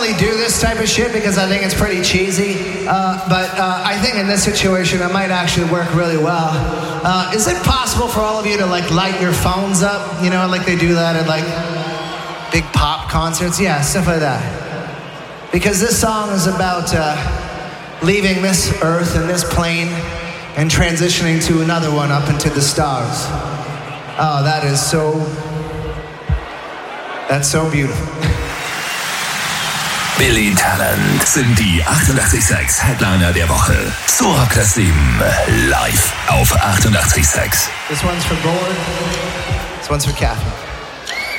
normally do this type of shit because I think it's pretty cheesy, but I think in this situation it might actually work really well. Is it possible for all of you to like light your phones up? You know, like they do that at like big pop concerts? Yeah, stuff like that. Because this song is about leaving this earth and this plane and transitioning to another one up into the stars. Oh, that's so beautiful. Billy Talent sind die 88.6 Headliner der Woche. Zora Klassim live auf 88.6. This one's for Gord. This one's for Catherine.